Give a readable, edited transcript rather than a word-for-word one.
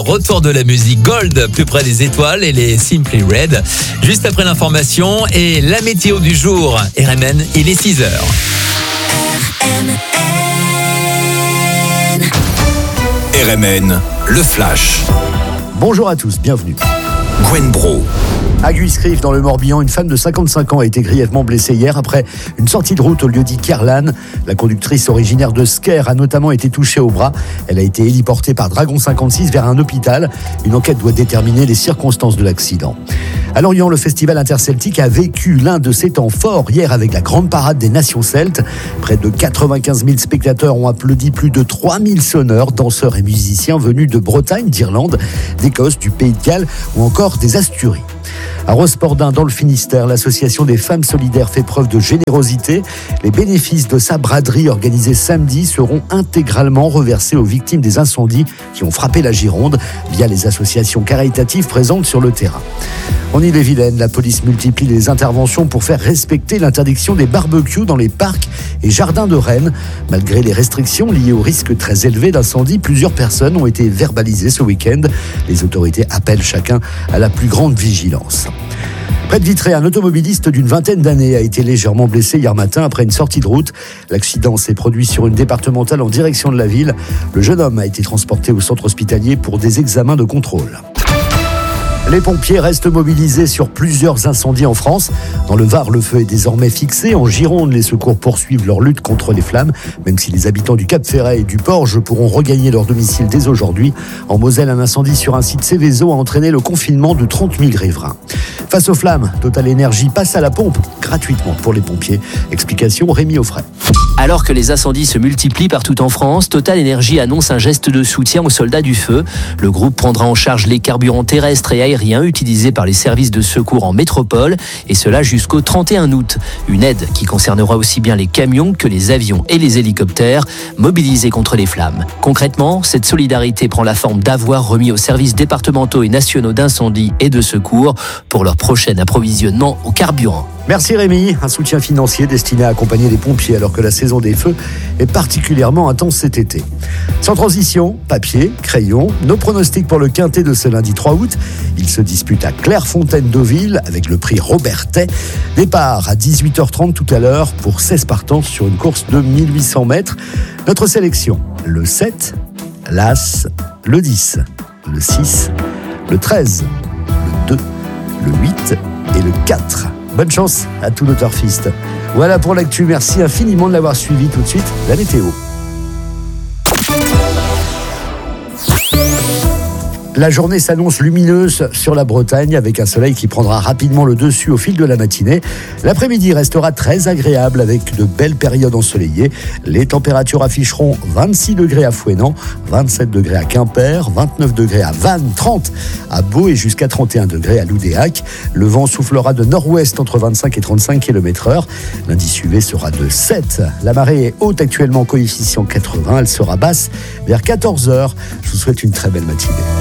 Retour de la musique Gold, plus près des étoiles et les Simply Red. Juste après l'information et la météo du jour. RMN, il est 6h. RMN, le Flash. Bonjour à tous, bienvenue. Gwen Bro. À Guiscrive, dans le Morbihan, une femme de 55 ans a été grièvement blessée hier après une sortie de route au lieu-dit Kerlan. La conductrice originaire de Sker a notamment été touchée au bras. Elle a été héliportée par Dragon 56 vers un hôpital. Une enquête doit déterminer les circonstances de l'accident. À Lorient, le festival interceltique a vécu l'un de ses temps forts hier avec la grande parade des nations celtes. Près de 95 000 spectateurs ont applaudi plus de 3 000 sonneurs, danseurs et musiciens venus de Bretagne, d'Irlande, d'Écosse, du Pays de Galles ou encore des Asturies. À Rospordin, dans le Finistère, l'association des femmes solidaires fait preuve de générosité. Les bénéfices de sa braderie organisée samedi seront intégralement reversés aux victimes des incendies qui ont frappé la Gironde via les associations caritatives présentes sur le terrain. En Ille-et-Vilaine, la police multiplie les interventions pour faire respecter l'interdiction des barbecues dans les parcs et jardins de Rennes. Malgré les restrictions liées au risque très élevé d'incendie, plusieurs personnes ont été verbalisées ce week-end. Les autorités appellent chacun à la plus grande vigilance. Près de Vitré, un automobiliste d'une vingtaine d'années a été légèrement blessé hier matin après une sortie de route. L'accident s'est produit sur une départementale en direction de la ville. Le jeune homme a été transporté au centre hospitalier pour des examens de contrôle. Les pompiers restent mobilisés sur plusieurs incendies en France. Dans le Var, le feu est désormais fixé. En Gironde, les secours poursuivent leur lutte contre les flammes, même si les habitants du Cap-Ferret et du Porge pourront regagner leur domicile dès aujourd'hui. En Moselle, un incendie sur un site Céveso a entraîné le confinement de 30 000 riverains. Face aux flammes, Total Énergie passe à la pompe gratuitement pour les pompiers. Explication Rémi Offray. Alors que les incendies se multiplient partout en France, Total Énergie annonce un geste de soutien aux soldats du feu. Le groupe prendra en charge les carburants terrestres et aériens utilisés par les services de secours en métropole, et cela jusqu'au 31 août. Une aide qui concernera aussi bien les camions que les avions et les hélicoptères mobilisés contre les flammes. Concrètement, cette solidarité prend la forme d'avoirs remis aux services départementaux et nationaux d'incendie et de secours pour leur prochain approvisionnement au carburant. Merci Rémi, un soutien financier destiné à accompagner les pompiers alors que la saison des feux est particulièrement intense cet été. Sans transition, papier, crayon, nos pronostics pour le quintet de ce lundi 3 août. Il se dispute à Clairefontaine-Deauville avec le prix Robertet. Départ à 18h30 tout à l'heure pour 16 partants sur une course de 1800 mètres. Notre sélection, le 7, l'As, le 10, le 6, le 13, le 2, le 8 et le 4. Bonne chance à tous nos turfistes. Voilà pour l'actu, merci infiniment de l'avoir suivi. Tout de suite, la météo. La journée s'annonce lumineuse sur la Bretagne avec un soleil qui prendra rapidement le dessus au fil de la matinée. L'après-midi restera très agréable avec de belles périodes ensoleillées. Les températures afficheront 26 degrés à Fouesnant, 27 degrés à Quimper, 29 degrés à Vannes, 30 à Beau et jusqu'à 31 degrés à Loudéac. Le vent soufflera de nord-ouest entre 25 et 35 km/h. L'indice UV sera de 7. La marée est haute actuellement, coefficient 80. Elle sera basse vers 14h. Je vous souhaite une très belle matinée.